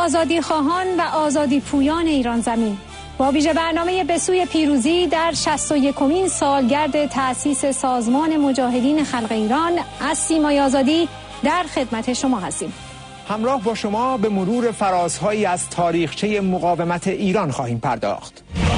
آزادی خواهان و آزادی پویان ایران زمین با ویژه برنامه به سوی پیروزی در 61مین سالگرد تأسیس سازمان مجاهدین خلق ایران از سیمای آزادی در خدمت شما هستیم. همراه با شما به مرور فرازهایی از تاریخچه مقاومت ایران خواهیم پرداخت.